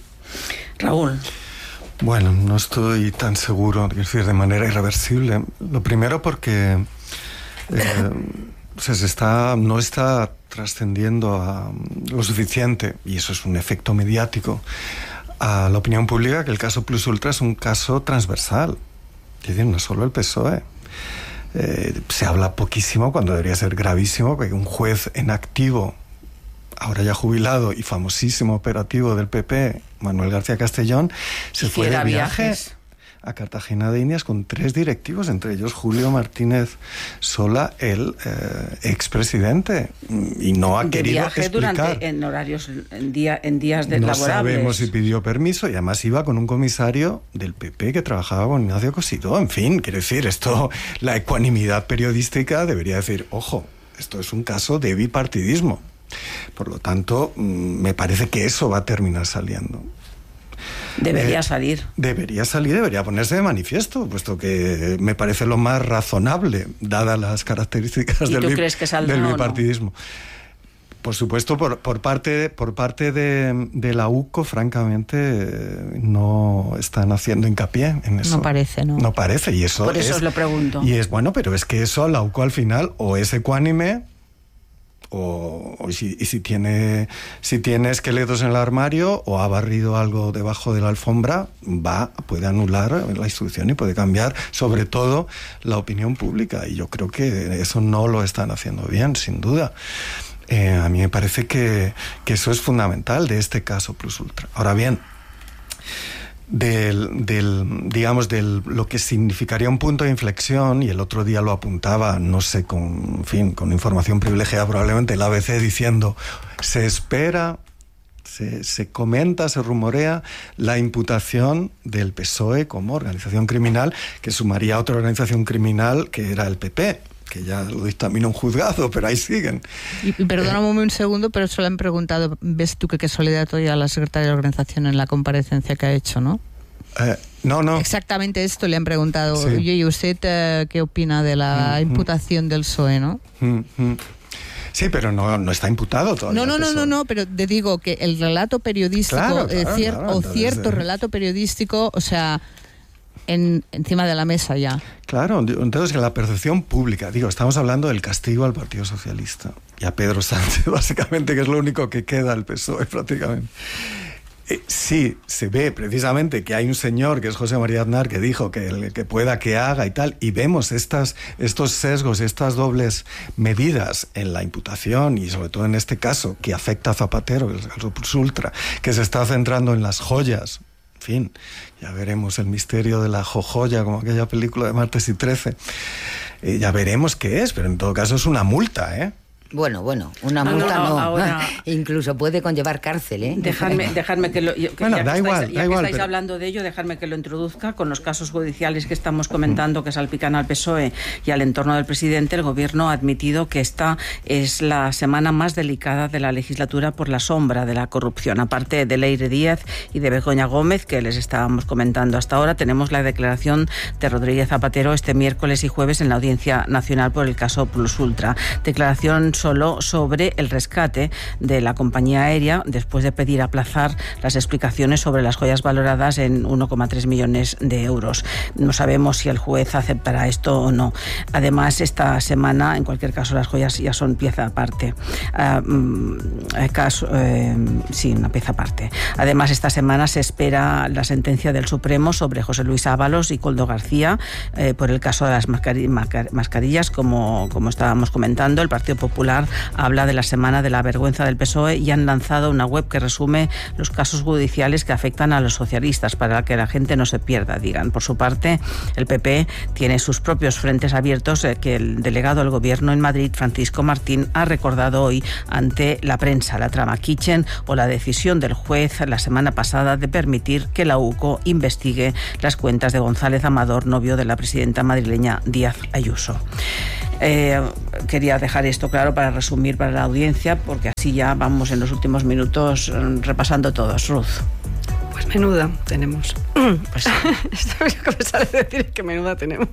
Raúl. Bueno, no estoy tan seguro, es decir, de manera irreversible. Lo primero porque eh, o sea, se está, no está trascendiendo a lo suficiente, y eso es un efecto mediático, a la opinión pública, que el caso Plus Ultra es un caso transversal. Es decir, no solo el P S O E. Eh, se habla poquísimo, cuando debería ser gravísimo, que un juez en activo, ahora ya jubilado y famosísimo operativo del P P, Manuel García Castellón, se fue de viaje viajes. a Cartagena de Indias con tres directivos, entre ellos Julio Martínez Sola, el eh, expresidente, y no ha de querido viaje explicar. Durante, en horarios, en, día, en días de no laborables. No sabemos si pidió permiso, y además iba con un comisario del P P que trabajaba con Ignacio Cosidó. En fin, quiero decir, esto, la ecuanimidad periodística debería decir, ojo, esto es un caso de bipartidismo. Por lo tanto, me parece que eso va a terminar saliendo. Debería eh, salir. Debería salir, debería ponerse de manifiesto, puesto que me parece lo más razonable, dadas las características del, bi crees que del bipartidismo. No? Por supuesto, por, por parte, por parte de, de la U C O, francamente, no están haciendo hincapié en eso. No parece, ¿no? No parece, y eso Por eso es, os lo pregunto. Y es bueno, pero es que eso la U C O al final o es ecuánime, O, o si, y si tiene si tiene esqueletos en el armario o ha barrido algo debajo de la alfombra, va puede anular la instrucción y puede cambiar sobre todo la opinión pública, y yo creo que eso no lo están haciendo bien, sin duda. Eh, a mí me parece que, que eso es fundamental de este caso Plus Ultra. Ahora bien, Del, del, digamos, del lo que significaría un punto de inflexión, y el otro día lo apuntaba, no sé, con, en fin, con información privilegiada probablemente, el A B C diciendo, se espera, se, se comenta, se rumorea la imputación del P S O E como organización criminal, que sumaría a otra organización criminal que era el P P, que ya lo dictaminó un juzgado, pero ahí siguen. Y, y perdóname un segundo, pero solo han preguntado, ¿ves tú que qué soledad oye a la secretaria de organización en la comparecencia que ha hecho, no? Eh, no, no. Exactamente esto le han preguntado. Sí. Oye, ¿y usted uh, qué opina de la mm, imputación mm. del P S O E, no? Mm, mm. Sí, pero no, no está imputado todavía. No, no, no, no, no, pero te digo que el relato periodístico, claro, eh, claro, cier claro, o entonces, cierto eh. relato periodístico, o sea... En, encima de la mesa ya. Claro, entonces en la percepción pública, digo, estamos hablando del castigo al Partido Socialista y a Pedro Sánchez, básicamente, que es lo único que queda al P S O E prácticamente. Eh, sí, se ve precisamente que hay un señor que es José María Aznar que dijo que el que pueda que haga y tal, y vemos estas, estos sesgos, estas dobles medidas en la imputación, y sobre todo en este caso que afecta a Zapatero, el caso Plus Ultra, que se está centrando en las joyas. En fin, ya veremos el misterio de la jojoya, como aquella película de Martes y Trece. Eh, ya veremos qué es, pero en todo caso es una multa, ¿eh? Bueno, bueno, una multa no, no, no. Ahora, incluso puede conllevar cárcel, ¿eh? Dejadme, dejadme que lo... Que bueno, ya da que igual, estáis, da ya igual. que estáis pero... hablando de ello, dejadme que lo introduzca con los casos judiciales que estamos comentando mm. que salpican al P S O E y al entorno del presidente. El Gobierno ha admitido que esta es la semana más delicada de la legislatura por la sombra de la corrupción. Aparte de Leire Díaz y de Begoña Gómez, que les estábamos comentando hasta ahora, tenemos la declaración de Rodríguez Zapatero este miércoles y jueves en la Audiencia Nacional por el caso Plus Ultra. Declaración solo sobre el rescate de la compañía aérea después de pedir aplazar las explicaciones sobre las joyas valoradas en uno coma tres millones de euros. No sabemos si el juez aceptará esto o no. Además, esta semana, en cualquier caso, las joyas ya son pieza aparte. Uh, caso, eh, sí, una pieza aparte. Además, esta semana se espera la sentencia del Supremo sobre José Luis Ábalos y Koldo García eh, por el caso de las mascarillas, como, como estábamos comentando. El Partido Popular habla de la semana de la vergüenza del P S O E y han lanzado una web que resume los casos judiciales que afectan a los socialistas para que la gente no se pierda, digan. Por su parte, el P P tiene sus propios frentes abiertos eh, que el delegado del Gobierno en Madrid, Francisco Martín, ha recordado hoy ante la prensa, la trama Kitchen o la decisión del juez la semana pasada de permitir que la U C O investigue las cuentas de González Amador, novio de la presidenta madrileña Díaz Ayuso. Eh, quería dejar esto claro para resumir para la audiencia, porque así ya vamos en los últimos minutos repasando todos. Ruth. Pues menuda tenemos. Pues esto es lo que me sale decir, que menuda tenemos.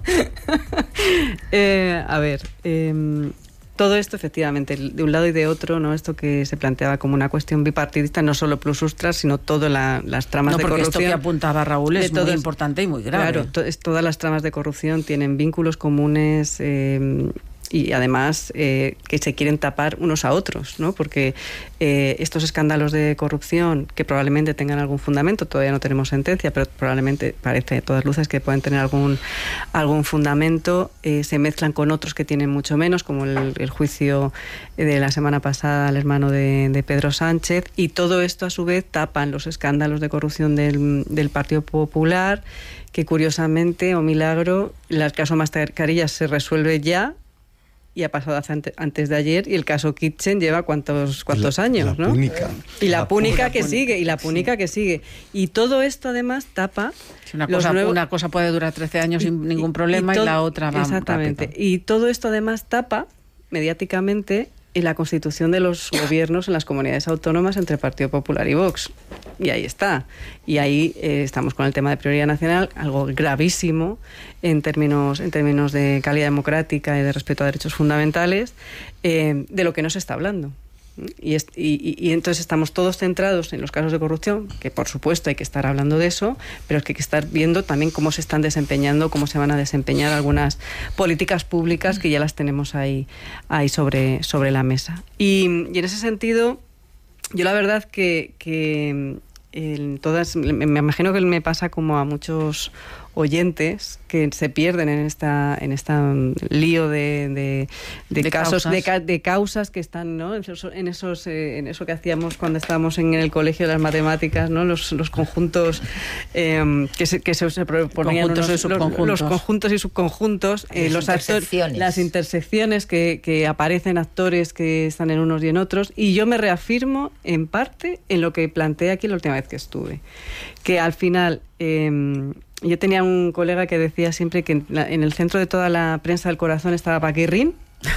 eh, a ver, eh, todo esto efectivamente, de un lado y de otro, ¿no? Esto que se planteaba como una cuestión bipartidista, no solo plus ultras, sino todas la, las tramas no, de corrupción. No, porque esto que apuntaba Raúl es muy importante y muy grave. Claro, to, es, todas las tramas de corrupción tienen vínculos comunes eh, y además eh, que se quieren tapar unos a otros, ¿no? Porque eh, estos escándalos de corrupción, que probablemente tengan algún fundamento, todavía no tenemos sentencia, pero probablemente parece a todas luces que pueden tener algún, algún fundamento, eh, se mezclan con otros que tienen mucho menos, como el, el juicio de la semana pasada al hermano de, de Pedro Sánchez, y todo esto a su vez tapan los escándalos de corrupción del, del Partido Popular, que curiosamente, o milagro, el caso Mascarillas se resuelve ya, y ha pasado hace, antes de ayer, y el caso Kitchen lleva cuántos cuántos la, años, la ¿no? Púnica. Y la, la púnica, púnica que púnica. sigue, y la púnica sí. que sigue. Y todo esto además tapa... Si una, cosa, nuevos... una cosa puede durar trece años y, sin ningún problema y, y, y la otra va exactamente. rápido. Y todo esto además tapa mediáticamente en la constitución de los gobiernos en las comunidades autónomas entre Partido Popular y Vox. Y ahí está. Y ahí eh, estamos con el tema de prioridad nacional, algo gravísimo en términos, en términos de calidad democrática y de respeto a derechos fundamentales, eh, de lo que no se está hablando. Y, es, y, y entonces estamos todos centrados en los casos de corrupción, que por supuesto hay que estar hablando de eso, pero es que hay que estar viendo también cómo se están desempeñando, cómo se van a desempeñar algunas políticas públicas que ya las tenemos ahí, ahí sobre, sobre la mesa. Y, y en ese sentido, yo la verdad que, que en todas, me, me imagino que me pasa como a muchos oyentes que se pierden en esta en esta lío de, de, de, de casos causas. De, de causas que están, ¿no? en esos eh, en eso que hacíamos cuando estábamos en el colegio de las matemáticas, ¿no? los, los conjuntos eh, que se, que se, se proponían conjuntos unos, y subconjuntos. Los, los conjuntos y subconjuntos, eh, las los intersecciones. Actor, las intersecciones que, que aparecen actores que están en unos y en otros, y yo me reafirmo en parte en lo que planteé aquí la última vez que estuve, que al final eh, yo tenía un colega que decía siempre que en, la, en el centro de toda la prensa del corazón estaba Paquirrín.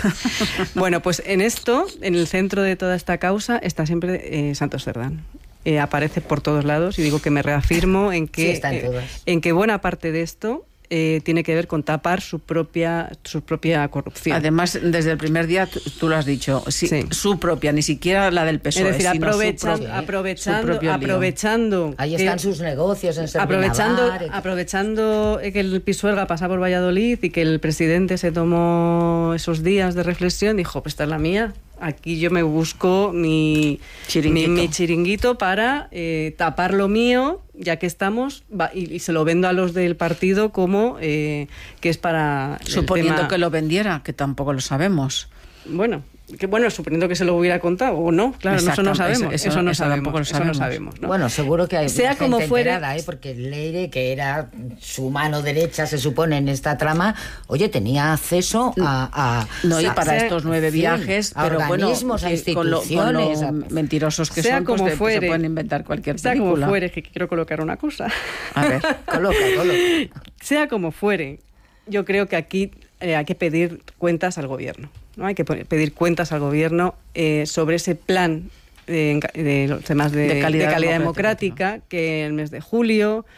Bueno, pues en esto, en el centro de toda esta causa, está siempre eh, Santos Cerdán. Eh, aparece por todos lados y digo que me reafirmo en que, sí, están eh, todas. en que buena parte de esto Eh, tiene que ver con tapar su propia su propia corrupción. Además, desde el primer día tú, tú lo has dicho, sí, sí. su propia, ni siquiera la del P S O E. Es decir, sino aprovechan, su pro, aprovechando, su aprovechando ahí están que, sus negocios en aprovechando, Servinavar, aprovechando que el Pisuerga pasa por Valladolid y que el presidente se tomó esos días de reflexión, dijo, pues esta es la mía. Aquí yo me busco mi chiringuito, mi, mi chiringuito para eh, tapar lo mío, ya que estamos, va, y, y se lo vendo a los del partido como eh, que es para... Suponiendo tema... que lo vendiera, que tampoco lo sabemos. Bueno, que bueno, suponiendo que se lo hubiera contado o no, claro, eso no sabemos, eso, eso no eso sabemos, lo eso no sabemos, ¿no? Bueno, seguro que hay sea gente como fuere, enterada, ¿eh? Porque Leire, que era su mano derecha, se supone, en esta trama, oye, tenía acceso a... a no, y a, para sea, estos nueve fin, viajes, a pero organismos, bueno, a instituciones, con lo, con lo a... mentirosos que sea son, como pues de, fuere, se pueden inventar cualquier sea película. Sea como fuere, que quiero colocar una cosa. A ver, coloca, coloca. Sea como fuere, yo creo que aquí eh, hay que pedir cuentas al gobierno. ¿No? Hay que pedir cuentas al gobierno eh, sobre ese plan de, de los temas de, de calidad, de calidad democrática, democrática, ¿no? Que en el mes de julio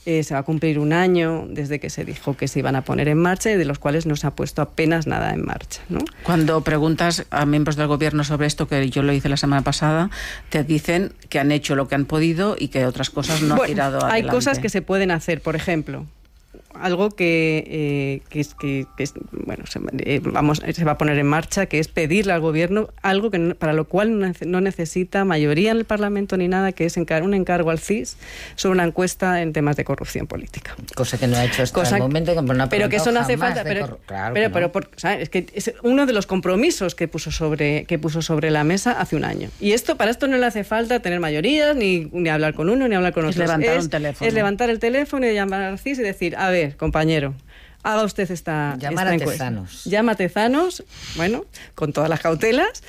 Eh, se va a cumplir un año desde que se dijo que se iban a poner en marcha y de los cuales no se ha puesto apenas nada en marcha, ¿no? Cuando preguntas a miembros del gobierno sobre esto, que yo lo hice la semana pasada, te dicen que han hecho lo que han podido y que otras cosas no bueno, han tirado adelante. Hay cosas que se pueden hacer, por ejemplo, algo que, eh, que, es, que, que es, bueno, se, eh, vamos, se va a poner en marcha, que es pedirle al gobierno algo que no, para lo cual no necesita mayoría en el Parlamento ni nada, que es encar- un encargo al C I S sobre una encuesta en temas de corrupción política. Cosa que no ha hecho hasta Cosa, el momento. Que no pero que eso no hace falta. Pero, corru- claro pero, que no. pero por, ¿sabes? Es que es uno de los compromisos que puso sobre que puso sobre la mesa hace un año. Y esto para esto no le hace falta tener mayorías, ni, ni hablar con uno, ni hablar con Es otro. levantar es, un teléfono. Es levantar el teléfono y llamar al C I S y decir, a ver, compañero, haga usted esta, Llamar esta a encuesta. Tezanos. Llama a Tezanos, bueno, con todas las cautelas,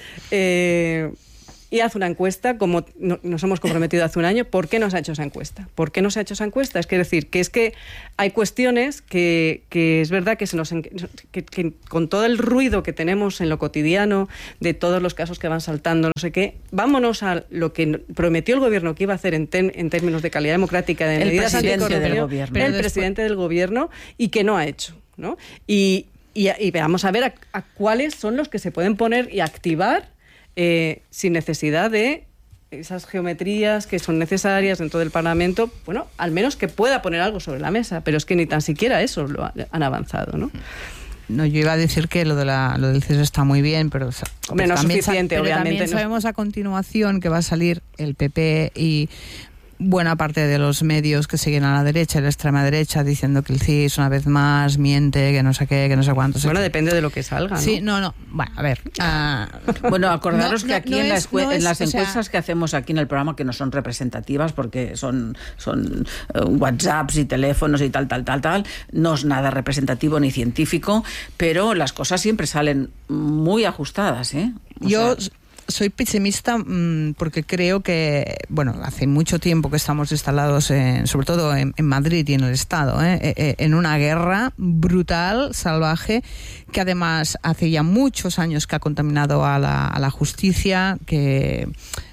eh, y haz una encuesta, como no, nos hemos comprometido hace un año. ¿Por qué no se ha hecho esa encuesta? ¿Por qué no se ha hecho esa encuesta? Es que decir, que es que hay cuestiones que, que es verdad que, se nos, que, que con todo el ruido que tenemos en lo cotidiano, de todos los casos que van saltando, no sé qué, vámonos a lo que prometió el gobierno que iba a hacer en, ten, en términos de calidad democrática, de el medidas presidente del anticorrupción, gobierno. el Pero presidente del gobierno, y que no ha hecho, ¿no? Y, y, y veamos a ver a, a cuáles son los que se pueden poner y activar Eh, sin necesidad de esas geometrías que son necesarias dentro del Parlamento, bueno, al menos que pueda poner algo sobre la mesa, pero es que ni tan siquiera eso lo ha, han avanzado, ¿no? No, yo iba a decir que lo de la lo del C I S está muy bien, pero Hombre, no es suficiente, pero obviamente. También sabemos a continuación que va a salir el P P y buena parte de los medios que siguen a la derecha, la extrema derecha, diciendo que el C I S una vez más miente, que no sé qué, que no sé cuántos. Bueno, depende de lo que salga, ¿no? Sí, no, no. Bueno, a ver. Uh, bueno, acordaros no, que no, aquí no en, es, la no en es, las encuestas o sea, que hacemos aquí en el programa, que no son representativas porque son, son uh, WhatsApps y teléfonos y tal, tal, tal, tal, no es nada representativo ni científico, pero las cosas siempre salen muy ajustadas, ¿eh? O yo... sea, soy pesimista mmm, porque creo que, bueno, hace mucho tiempo que estamos instalados, en, sobre todo en, en Madrid y en el Estado, ¿eh? Eh, en una guerra brutal, salvaje, que además hace ya muchos años que ha contaminado a la, a la justicia, que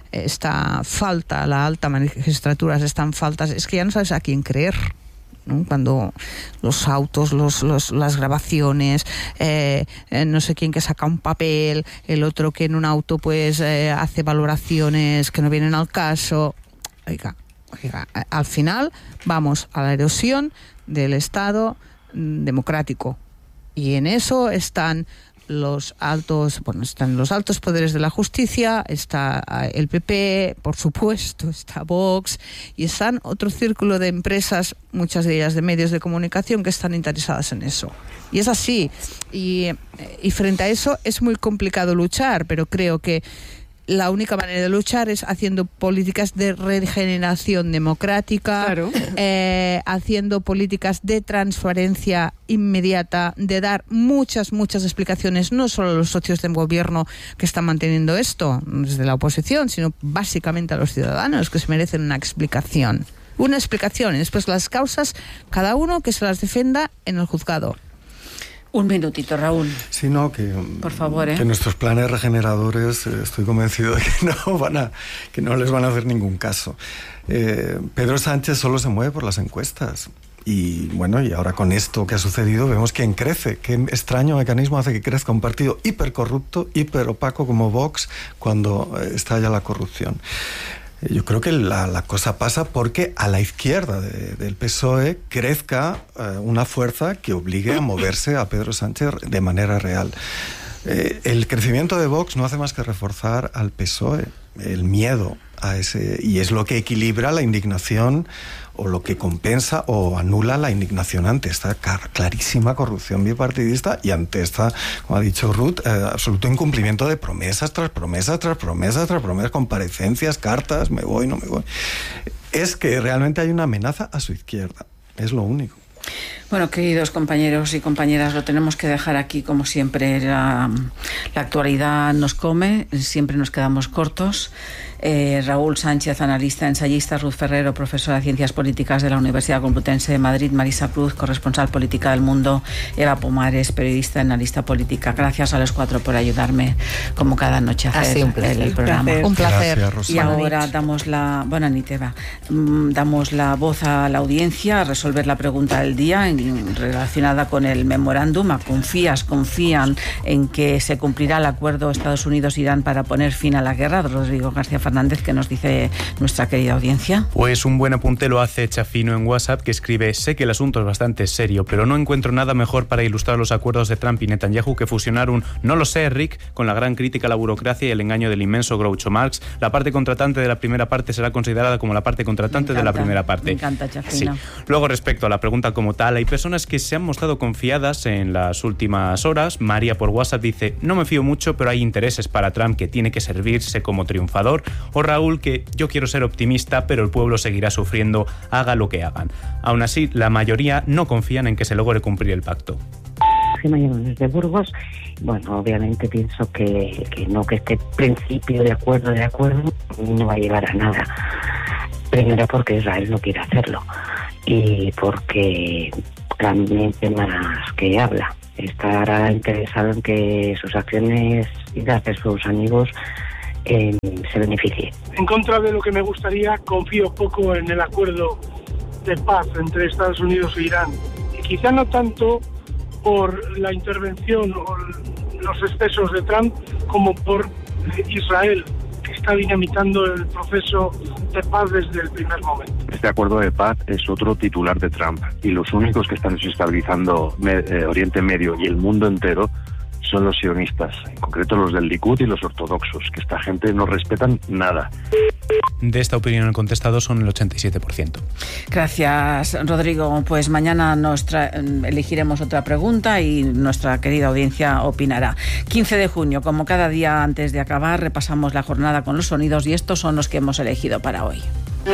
esta falta, la alta magistratura están faltas, es que ya no sabes a quién creer, ¿no? Cuando los autos, los, los, las grabaciones, eh, eh, no sé quién que saca un papel, el otro que en un auto pues eh, hace valoraciones que no vienen al caso. Oiga, oiga, al final vamos a la erosión del Estado democrático, y en eso están los altos, bueno, están los altos poderes de la justicia, está el P P, por supuesto, está Vox, y están otro círculo de empresas, muchas de ellas de medios de comunicación, que están interesadas en eso. Y es así. Y, y frente a eso es muy complicado luchar, pero creo que la única manera de luchar es haciendo políticas de regeneración democrática, claro. eh, haciendo políticas de transparencia inmediata, de dar muchas, muchas explicaciones, no solo a los socios de gobierno que están manteniendo esto desde la oposición, sino básicamente a los ciudadanos, que se merecen una explicación. Una explicación, y después las causas, cada uno que se las defenda en el juzgado. Un minutito, Raúl. Sí, no, que, por favor, ¿eh? que nuestros planes regeneradores, eh, estoy convencido de que no van a, que no les van a hacer ningún caso. Eh, Pedro Sánchez solo se mueve por las encuestas. Y bueno, y ahora con esto que ha sucedido vemos quién crece. Qué extraño mecanismo hace que crezca un partido hipercorrupto, hiperopaco como Vox cuando eh, estalla la corrupción. Yo creo que la, la cosa pasa porque a la izquierda de, del P S O E crezca eh, una fuerza que obligue a moverse a Pedro Sánchez de manera real. Eh, el crecimiento de Vox no hace más que reforzar al P S O E, el miedo a ese, y es lo que equilibra la indignación, o lo que compensa o anula la indignación ante esta clarísima corrupción bipartidista y ante esta, como ha dicho Ruth, eh, absoluto incumplimiento de promesas tras promesas tras promesas tras promesas, comparecencias, cartas, me voy, no me voy. Es que realmente hay una amenaza a su izquierda, es lo único. Bueno, queridos compañeros y compañeras, lo tenemos que dejar aquí, como siempre. La, la actualidad nos come, siempre nos quedamos cortos. Eh, Raúl Sánchez, analista, ensayista; Ruth Ferrero, profesora de Ciencias Políticas de la Universidad Complutense de Madrid; Marisa Cruz, corresponsal política del Mundo; Eva Pomares, periodista, analista política. Gracias a los cuatro por ayudarme, como cada noche, a hacer un el, el programa. Un placer. Gracias, y ahora damos la, buena nit, Eva. Damos la voz a la audiencia a resolver la pregunta del día en, relacionada con el memorándum. ¿Confías, confían en que se cumplirá el acuerdo Estados Unidos-Irán para poner fin a la guerra? Rodrigo García Fernández, ¿qué nos dice nuestra querida audiencia? Pues un buen apunte lo hace Chafino en WhatsApp, que escribe: sé que el asunto es bastante serio, pero no encuentro nada mejor para ilustrar los acuerdos de Trump y Netanyahu que fusionar un "no lo sé, Rick" con la gran crítica a la burocracia y el engaño del inmenso Groucho Marx. La parte contratante de la primera parte será considerada como la parte contratante encanta, de la primera parte. Me encanta, Chafino. Sí. Luego, respecto a la pregunta como tal, hay personas que se han mostrado confiadas en las últimas horas. María por WhatsApp dice: no me fío mucho, pero hay intereses para Trump que tiene que servirse como triunfador. O Raúl, que yo quiero ser optimista, pero el pueblo seguirá sufriendo, haga lo que hagan. Aún así, la mayoría no confían en que se logre cumplir el pacto. Me llamo desde Burgos. Bueno, obviamente pienso que, que no, que este principio de acuerdo de acuerdo no va a llevar a nada. Primero porque Israel no quiere hacerlo y porque realmente más que habla. Estará interesado en que sus acciones y las de sus amigos eh, se beneficien. En contra de lo que me gustaría, confío poco en el acuerdo de paz entre Estados Unidos e Irán. Y quizá no tanto por la intervención o los excesos de Trump como por Israel, que está dinamitando el proceso de paz desde el primer momento. Este acuerdo de paz es otro titular de Trump y los únicos que están desestabilizando Oriente Medio y el mundo entero son los sionistas, en concreto los del Likud y los ortodoxos, que esta gente no respetan nada. De esta opinión el contestado son el ochenta y siete por ciento. Gracias, Rodrigo. Pues mañana nos tra- elegiremos otra pregunta y nuestra querida audiencia opinará. quince de junio, como cada día antes de acabar, repasamos la jornada con los sonidos y estos son los que hemos elegido para hoy.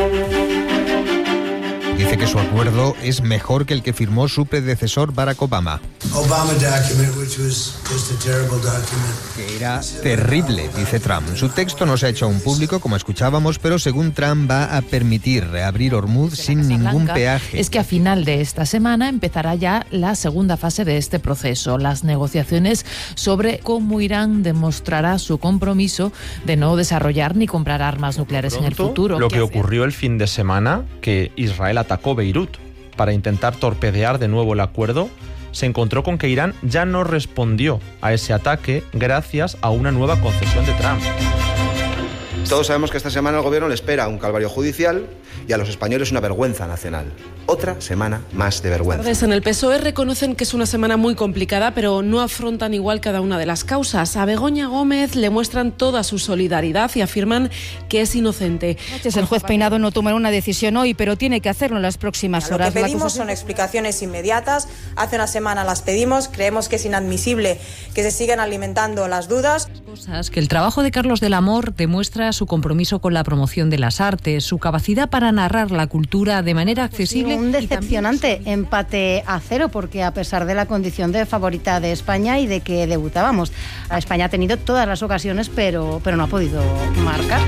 Dice que su acuerdo es mejor que el que firmó su predecesor Barack Obama. Obama document, which was just a terrible document. Que era terrible, dice Trump. Su texto no se ha hecho aún público, como escuchábamos, pero según Trump va a permitir reabrir Hormuz sin ningún peaje. Es que a final de esta semana empezará ya la segunda fase de este proceso, las negociaciones sobre cómo Irán demostrará su compromiso de no desarrollar ni comprar armas nucleares en el futuro. Lo que ocurrió el fin de semana, que Israel atacó Beirut para intentar torpedear de nuevo el acuerdo, se encontró con que Irán ya no respondió a ese ataque gracias a una nueva concesión de Trump. Todos sabemos que esta semana al gobierno le espera un calvario judicial y a los españoles una vergüenza nacional. Otra semana más de vergüenza. En el P S O E reconocen que es una semana muy complicada, pero no afrontan igual cada una de las causas. A Begoña Gómez le muestran toda su solidaridad y afirman que es inocente. El juez Peinado no tomará una decisión hoy, pero tiene que hacerlo en las próximas horas. Lo que pedimos son explicaciones inmediatas. Hace una semana las pedimos. Creemos que es inadmisible que se sigan alimentando las dudas. Cosas que el trabajo de Carlos del Amor demuestra su compromiso con la promoción de las artes, su capacidad para narrar la cultura de manera accesible. Un decepcionante empate a cero, porque a pesar de la condición de favorita de España y de que debutábamos, España ha tenido todas las ocasiones, pero, pero no ha podido marcar.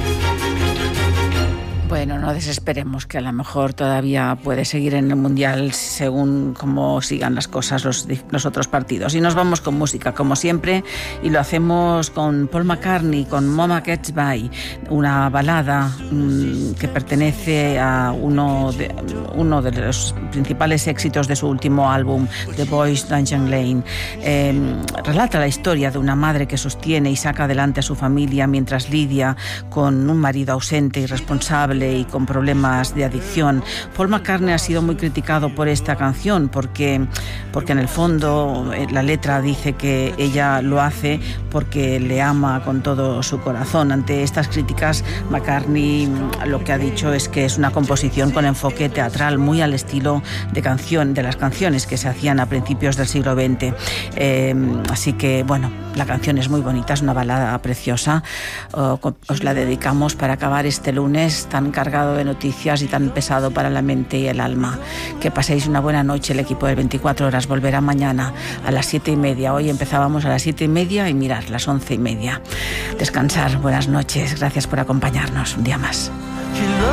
Bueno, no desesperemos, que a lo mejor todavía puede seguir en el Mundial según cómo sigan las cosas los, los otros partidos. Y nos vamos con música, como siempre, y lo hacemos con Paul McCartney, con Mama Gets By, una balada mmm, que pertenece a uno de, uno de los principales éxitos de su último álbum, The Boys Dungeon Lane. Eh, relata la historia de una madre que sostiene y saca adelante a su familia mientras lidia con un marido ausente, irresponsable y con problemas de adicción. Paul McCartney ha sido muy criticado por esta canción porque, porque en el fondo la letra dice que ella lo hace porque le ama con todo su corazón. Ante estas críticas, McCartney lo que ha dicho es que es una composición con enfoque teatral muy al estilo de canción, de las canciones que se hacían a principios del siglo veinte. Eh, así que, bueno, la canción es muy bonita, es una balada preciosa. Uh, os la dedicamos para acabar este lunes tan tan cargado de noticias y tan pesado para la mente y el alma. Que paséis una buena noche. El equipo de veinticuatro horas volverá mañana a las siete y media. Hoy empezábamos a las siete y media y mirad, las once y media. Descansar, buenas noches, gracias por acompañarnos un día más.